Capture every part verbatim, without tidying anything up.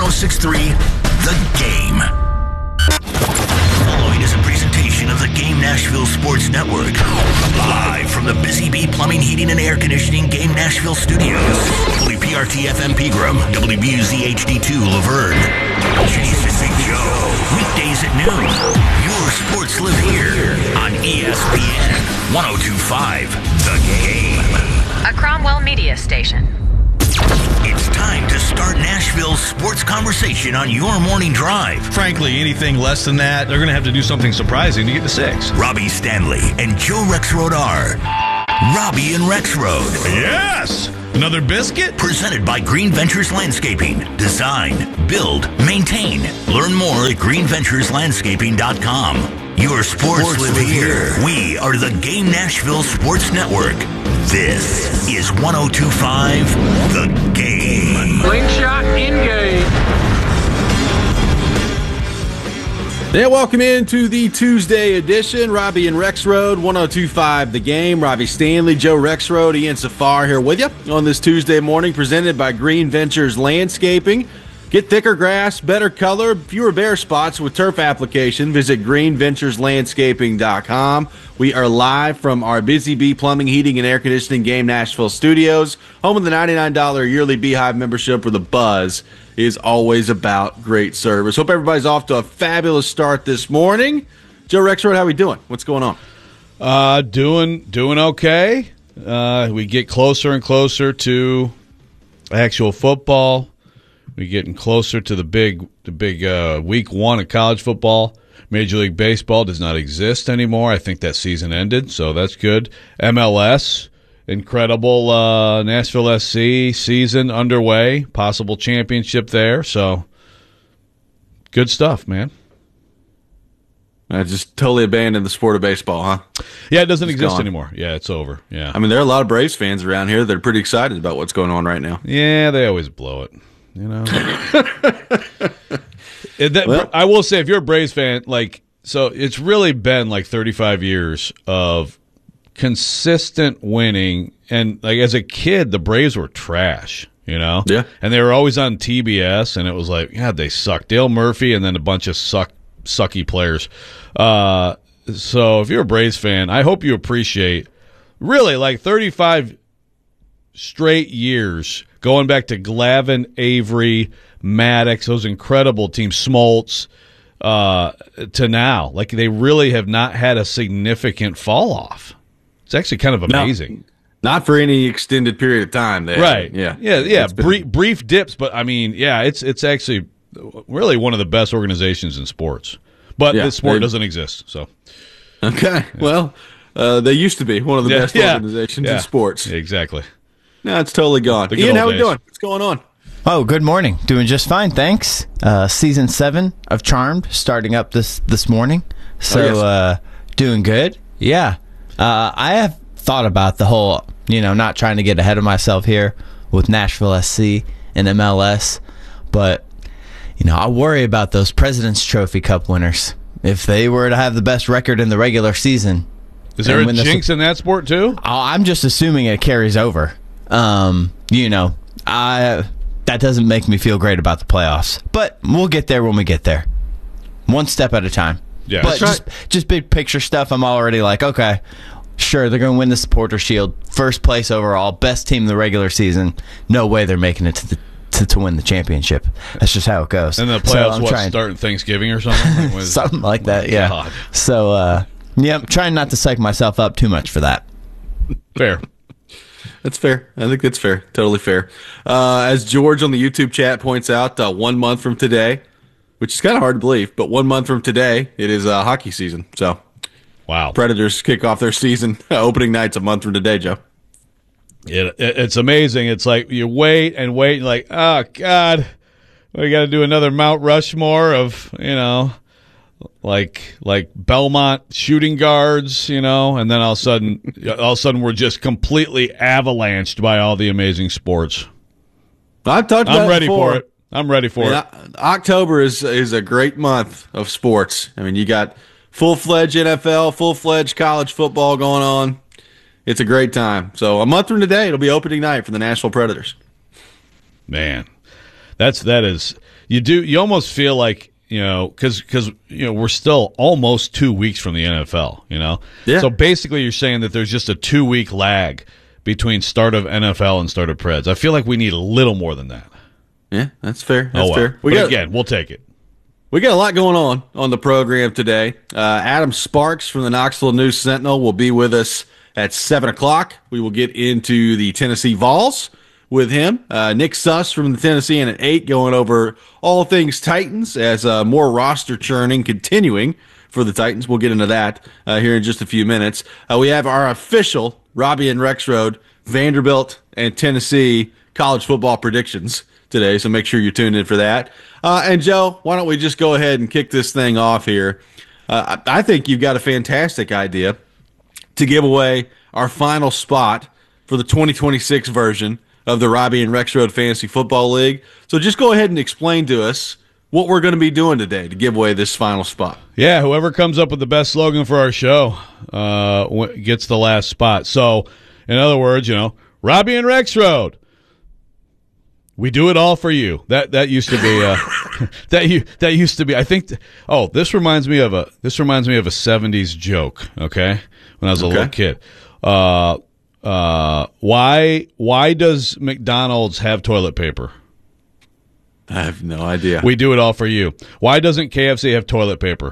oh six point three The Game. Following is a presentation of the Game Nashville Sports Network. Live from the Busy Bee Plumbing, Heating, and Air Conditioning Game Nashville Studios. W P R T F M Pegram, W B U Z H D two Laverne. Jason and Joe. Weekdays at noon. Your sports live here on E S P N one oh two point five The Game. A Cromwell Media Station. It's time to start Nashville's sports conversation on your morning drive. Frankly, anything less than that, they're going to have to do something surprising to get to six. Robbie Stanley and Joe Rexrode are Robbie and Rexrode. Yes! Another biscuit? Presented by Green Ventures Landscaping. Design, build, maintain. Learn more at green ventures landscaping dot com. Your sports, sports live, live here. here. We are the Game Nashville Sports Network. This is one oh two point five The Game. Slingshot in game. Yeah, welcome into the Tuesday edition. Robbie and Rexrode, one oh two point five The Game. Robbie Stanley, Joe Rexrode, Ian Safar here with you on this Tuesday morning, presented by Green Ventures Landscaping. Get thicker grass, better color, fewer bare spots with turf application. Visit green ventures landscaping dot com. We are live from our Busy Bee Plumbing, Heating, and Air Conditioning Game Nashville studios, home of the ninety-nine dollars yearly Beehive membership where the buzz is always about great service. Hope everybody's off to a fabulous start this morning. Joe Rexrode, how we doing? What's going on? Uh, doing doing okay. Uh, we get closer and closer to actual football. We're getting closer to the big, the big uh, week one of college football. Major League Baseball does not exist anymore. I think that season ended, so that's good. M L S, incredible uh, Nashville S C season underway. Possible championship there, so good stuff, man. I just totally abandoned the sport of baseball, huh? Yeah, it doesn't It's exist gone. anymore. Yeah, it's over. Yeah, I mean, there are a lot of Braves fans around here that are pretty excited about what's going on right now. yeah, they always blow it. You know, It- that- Well- I will say, if you're a Braves fan, like, so it's really been like thirty-five years of consistent winning, and like as a kid, the Braves were trash. You know, Yeah. and they were always on T B S, and it was like, God, they suck. Dale Murphy, and then a bunch of suck sucky players. Uh, so if you're a Braves fan, I hope you appreciate really like thirty-five straight years, going back to Glavine, Avery, Maddox, those incredible teams, Smoltz, uh, to now. Like, they really have not had a significant fall off. It's actually kind of amazing. No, not for any extended period of time. There, Right. Yeah. Yeah, yeah. It's been- Brief, brief dips, but I mean, yeah, it's it's actually really one of the best organizations in sports. But Yeah, this sport they- doesn't exist, so. Okay. Well, uh, they used to be one of the Yeah, best yeah, organizations yeah. in sports. Exactly. No, it's totally gone. The good Ian, old how we days. doing? What's going on? Oh, good morning. Doing just fine, thanks. Uh, season seven of Charmed starting up this this morning. So, Oh, yes. uh, doing good. Yeah. Uh, I have thought about the whole, you know, not trying to get ahead of myself here with Nashville S C and M L S, but, you know, I worry about those President's Trophy Cup winners. If they were to have the best record in the regular season. Is there and a win the- jinx in that sport, too? I'm just assuming it carries over. Um, you know, I that doesn't make me feel great about the playoffs, but we'll get there when we get there, one step at a time. Yeah. but That's just just big picture stuff. I'm already like, okay, sure, they're going to win the Supporter Shield, first place overall, best team in the regular season. No way they're making it to the to, to win the championship. That's just how it goes. And the So playoffs, I'm what, trying- starting Thanksgiving or something? Like, what is- something like that. Yeah. God. So, uh, yeah, I'm trying not to psych myself up too much for that. Fair. That's fair. I think that's fair. Totally fair. Uh, as George on the YouTube chat points out, uh, one month from today, which is kind of hard to believe, but one month from today, it is uh, hockey season. So Wow. Predators kick off their season opening nights a month from today, Joe. It, it, it's amazing. It's like you wait and wait, and like, oh, God, we got to do another Mount Rushmore of, you know, like like Belmont shooting guards, you know, and then all of a sudden, all of a sudden we're just completely avalanched by all the amazing sports. I've talked about I'm ready it before. for it. I'm ready for I it. mean, O- October is is a great month of sports. I mean, you got full-fledged N F L, full-fledged college football going on. It's a great time. So a month from today, it'll be opening night for the Nashville Predators. Man, that's that is. you do you almost feel like, you know, because because you know we're still almost two weeks from the N F L, you know. Yeah. So basically, you're saying that there's just a two week lag between start of N F L and start of Preds. I feel like we need a little more than that. Yeah, that's fair. That's oh, well. fair. We but got, again, we'll take it. We got a lot going on on the program today. Uh, Adam Sparks from the Knoxville News Sentinel will be with us at seven o'clock. We will get into the Tennessee Vols with him. Uh, Nick Suss from the Tennessean at eight, going over all things Titans as uh, more roster churning continuing for the Titans. We'll get into that uh, here in just a few minutes. Uh, we have our official Robbie and Rexroad, Vanderbilt and Tennessee college football predictions today, so make sure you're tuned in for that. Uh, and Joe, why don't we just go ahead and kick this thing off here? Uh, I, I think you've got a fantastic idea to give away our final spot for the twenty twenty-six version of the Robbie and Rexroad Fantasy Football League. So just go ahead and explain to us what we're going to be doing today to give away this final spot. Yeah, whoever comes up with the best slogan for our show uh, gets the last spot. So, in other words, you know, Robbie and Rexroad, we do it all for you. That that used to be uh, that you that used to be. I think. Th- oh, this reminds me of a this reminds me of a seventies joke. Okay, when I was a Okay. little kid. Uh, uh, why why does McDonald's have toilet paper? I have no idea. We do it all for you. Why doesn't K F C have toilet paper?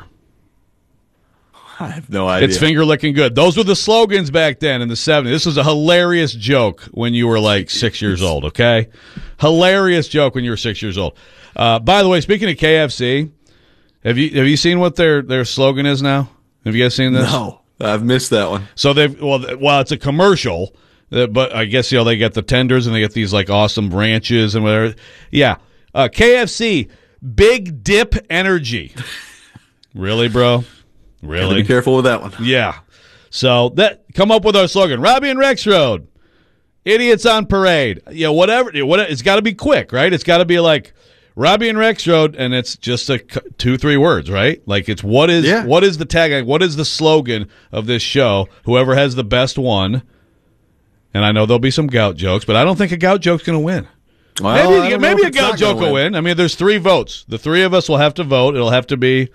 I have no idea. It's finger licking good. Those were the slogans back then in the seventies. This was a hilarious joke when you were like six years old, okay? Hilarious joke when you were six years old. Uh, by the way, speaking of K F C, have you have you seen what their, their slogan is now? Have you guys seen this? No, I've missed that one. So they've well, th- well, it's a commercial, uh, but I guess you know they get the tenders and they get these like awesome ranches and whatever. Yeah, uh, K F C, Big Dip Energy. Really, bro? Gotta Really? be careful with that one. Yeah. So that come up with our slogan: Robbie and Rexroad, idiots on parade. You know, whatever. What it's got to be quick, right? It's got to be like Robbie and Rexroad, and it's just a c- two, three words, right? Like it's what is Yeah. what is the tagline? What is the slogan of this show? Whoever has the best one. And I know there'll be some gout jokes, but I don't think a gout joke's going to win. Well, I maybe don't know maybe if a it's gout not gonna joke will win. win. I mean, there's three votes. The three of us will have to vote. It'll have to be.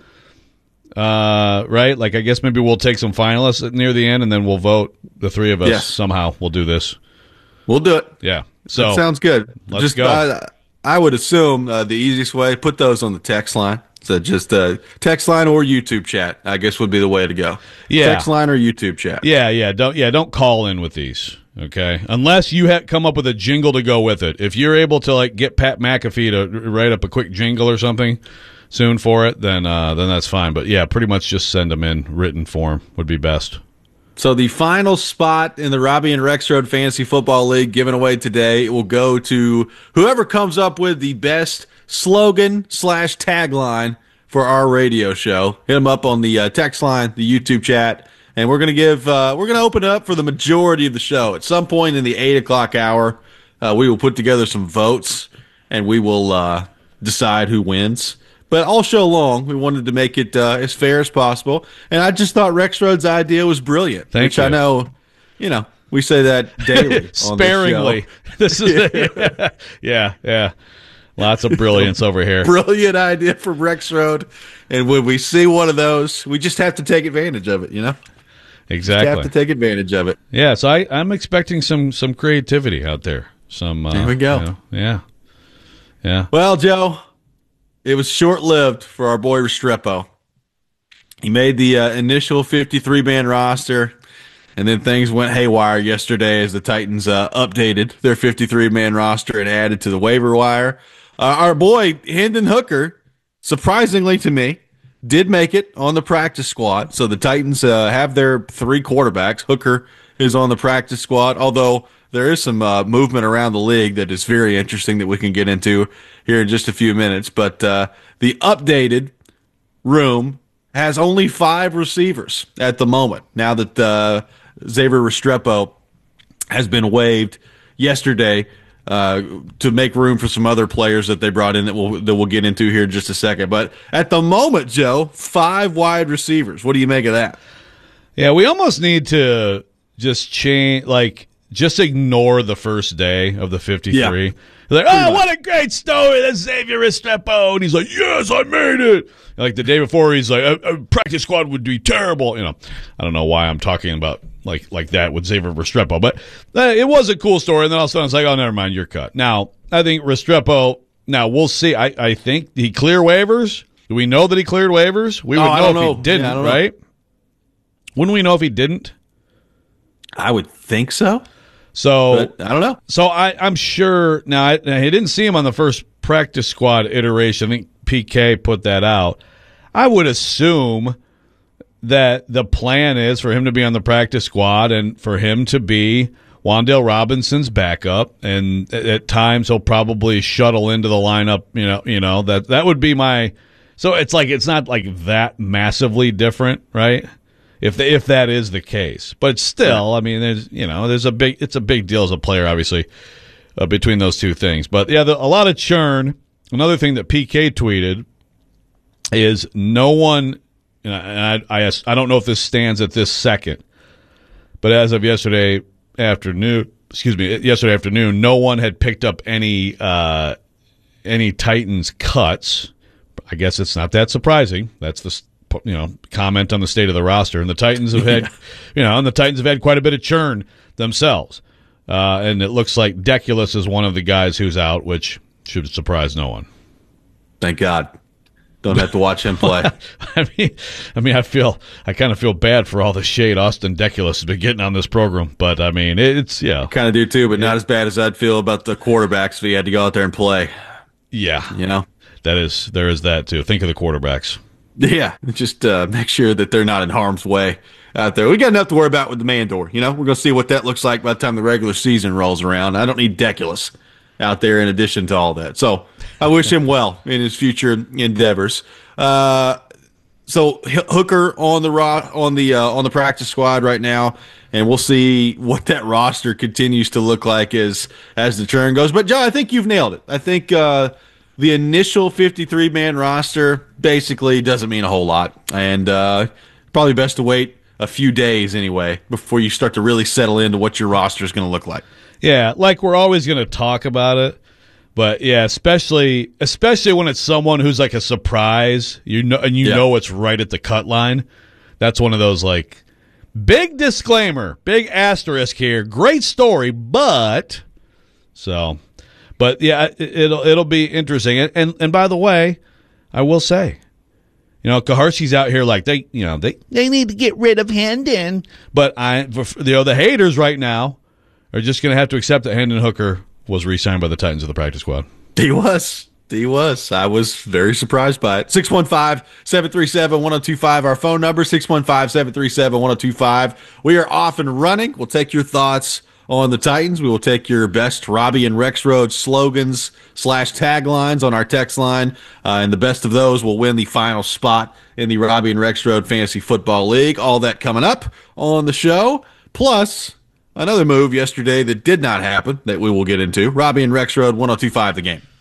Uh, right? Like, I guess maybe we'll take some finalists near the end, and then we'll vote. The three of us Yes. somehow. We'll do this. We'll do it. Yeah. So That sounds good. let's just go. uh, I would assume uh, the easiest way, put those on the text line. So just uh, text line or YouTube chat, I guess would be the way to go. Yeah. Text line or YouTube chat. yeah, yeah. Don't yeah. Don't call in with these. Okay, unless you ha- come up with a jingle to go with it. If you're able to like get Pat McAfee to write up a quick jingle or something soon for it, then uh, then that's fine. But yeah, pretty much just send them in written form would be best. So the final spot in the Robbie and Rexroad Fantasy Football League given away today will go to whoever comes up with the best slogan slash tagline for our radio show. Hit them up on the uh, text line, the YouTube chat, and we're gonna give uh, we're gonna open it up for the majority of the show. At some point in the eight o'clock hour, uh, we will put together some votes and we will uh, decide who wins. But all show long, we wanted to make it uh, as fair as possible. And I just thought Rexroad's idea was brilliant. Thank which you. I know, you know, we say that daily. Sparingly. On this show. This is yeah, yeah. Lots of brilliance over here. Brilliant idea from Rexroad. And when we see one of those, we just have to take advantage of it, you know? Exactly. Have to take advantage of it. Yeah, so I, I'm expecting some some creativity out there. Some uh, There we go. you know, yeah, yeah. Well, Joe, it was short-lived for our boy Restrepo. He made the uh, initial fifty-three man roster, and then things went haywire yesterday as the Titans uh, updated their fifty-three man roster and added to the waiver wire. Uh, our boy Hendon Hooker, surprisingly to me, did make it on the practice squad. So the Titans uh, have their three quarterbacks. Hooker is on the practice squad, although there is some uh, movement around the league that is very interesting that we can get into here in just a few minutes. But uh, the updated room has only five receivers at the moment, now that uh, Xavier Restrepo has been waived yesterday uh, to make room for some other players that they brought in that we'll, that we'll get into here in just a second. But at the moment, Joe, five wide receivers. What do you make of that? Yeah, we almost need to just change, like, just ignore the first day of the fifty-three. Yeah. They're like, oh, what a great story. That's Xavier Restrepo. And he's like, yes, I made it. And like the day before, he's like, a, a practice squad would be terrible. You know, I don't know why I'm talking about like like that with Xavier Restrepo, but uh, it was a cool story. And then all of a sudden, it's like, oh, never mind, you're cut. Now, I think Restrepo, now we'll see. I, I think he cleared waivers. Do we know that he cleared waivers? We would oh, know if know. he didn't, yeah, right? Know. Wouldn't we know if he didn't? I would think so. So but I don't know. So I, I'm sure now. I, I didn't see him on the first practice squad iteration. I think P K put that out. I would assume that the plan is for him to be on the practice squad and for him to be Wan'Dale Robinson's backup. And at, at times he'll probably shuttle into the lineup. You know, you know that that would be my. So it's like it's not like that massively different, right? If the, if that is the case, but still, I mean, there's you know, there's a big, it's a big deal as a player, obviously, uh, between those two things. But yeah, the, a lot of churn. Another thing that P K tweeted is no one, and I, I, I, I don't know if this stands at this second, but as of yesterday afternoon, excuse me, yesterday afternoon, no one had picked up any uh, any Titans cuts. I guess it's not that surprising. That's the you know, comment on the state of the roster. And the Titans have had, you know, and the Titans have had quite a bit of churn themselves. Uh, and it looks like Deculus is one of the guys who's out, which should surprise no one. Thank God. Don't have to watch him play. I mean, I mean, I feel, I kind of feel bad for all the shade Austin Deculus has been getting on this program. But I mean, it's, yeah. Kind of do too, but not as bad as I'd feel about the quarterbacks if he had to go out there and play. Yeah. You know? That is, there is that too. Think of the quarterbacks. Yeah, just uh, make sure that they're not in harm's way out there. We got enough to worry about with the man door. You know, we're going to see what that looks like by the time the regular season rolls around. I don't need Deculus out there in addition to all that. So I wish him well in his future endeavors. Uh, so Hooker on the ro- on the uh, on the practice squad right now, and we'll see what that roster continues to look like as as the churn goes. But John, I think you've nailed it. I think. Uh, The initial fifty-three man roster basically doesn't mean a whole lot, and uh, probably best to wait a few days anyway before you start to really settle into what your roster is going to look like. Yeah, like we're always going to talk about it, but yeah, especially especially when it's someone who's like a surprise, you know, and you yeah. know it's right at the cut line. That's one of those like big disclaimer, big asterisk here. Great story, but so. But yeah, it'll it'll be interesting. And, and and by the way, I will say, you know, Kaharski's out here like they, you know, they, they need to get rid of Hendon. But I, you know, the haters right now are just going to have to accept that Hendon Hooker was re-signed by the Titans of the practice squad. He was. He was. I was very surprised by it. six one five, seven three seven, one oh two five, our phone number, six one five, seven three seven, one oh two five. We are off and running. We'll take your thoughts on the Titans. We will take your best Robbie and Rexroad slogans slash taglines on our text line, uh, and the best of those will win the final spot in the Robbie and Rexroad Fantasy Football League. All that coming up on the show, plus another move yesterday that did not happen that we will get into. Robbie and Rexroad, one oh two five the game.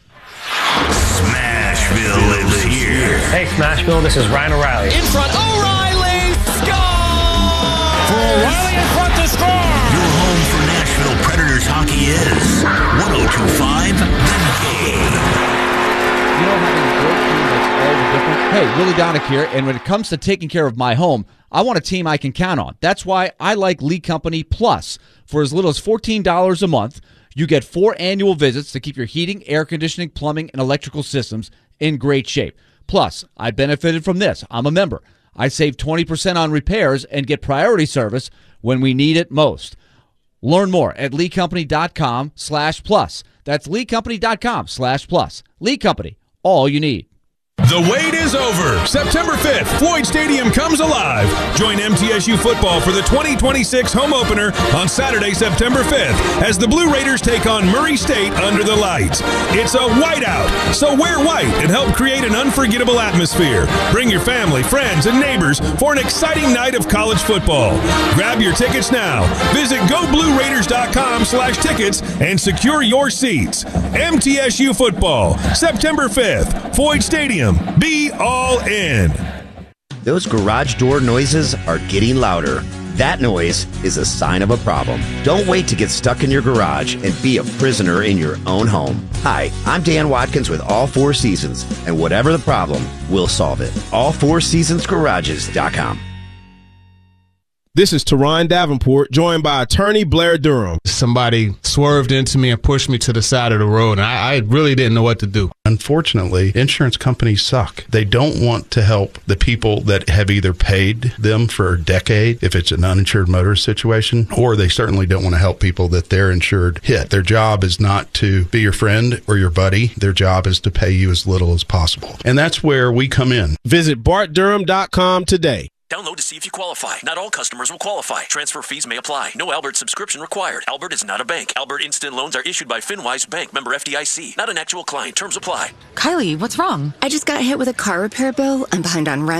Smashville lives here. Hey, Smashville, this is Ryan O'Reilly. In front, O'Reilly, score! For O'Reilly in front to score! Your home for Nashville Predators hockey is one oh two five The Game. You know, having a great team makes all the difference. Hey, Willie Donick here, and when it comes to taking care of my home, I want a team I can count on. That's why I like Lee Company Plus. For as little as fourteen dollars a month, you get four annual visits to keep your heating, air conditioning, plumbing, and electrical systems in great shape. Plus, I benefited from this. I'm a member. I save twenty percent on repairs and get priority service when we need it most. Learn more at leecompany.com slash plus. That's leecompany.com slash plus. Lee Company, all you need. The wait is over. September fifth, Floyd Stadium comes alive. Join M T S U football for the twenty twenty-six home opener on Saturday, September fifth, as the Blue Raiders take on Murray State under the lights. It's a whiteout, so wear white and help create an unforgettable atmosphere. Bring your family, friends, and neighbors for an exciting night of college football. Grab your tickets now. Visit go blue raiders dot com slash tickets and secure your seats. M T S U football, September fifth, Floyd Stadium. Be all in. Those garage door noises are getting louder. That noise is a sign of a problem. Don't wait to get stuck in your garage and be a prisoner in your own home. Hi, I'm Dan Watkins with All Four Seasons, and whatever the problem, we'll solve it. all four seasons garages dot com. This is Teron Davenport, joined by attorney Blair Durham. Somebody swerved into me and pushed me to the side of the road, and I, I really didn't know what to do. Unfortunately, insurance companies suck. They don't want to help the people that have either paid them for a decade, if it's an uninsured motorist situation, or they certainly don't want to help people that they're insured hit. Their job is not to be your friend or your buddy. Their job is to pay you as little as possible. And that's where we come in. Visit bart durham dot com today. Download to see if you qualify. Not all customers will qualify. Transfer fees may apply. No Albert subscription required. Albert is not a bank. Albert Instant Loans are issued by FinWise Bank, member F D I C. Not an actual client. Terms apply. Kylie, what's wrong? I just got hit with a car repair bill. I'm behind on rent.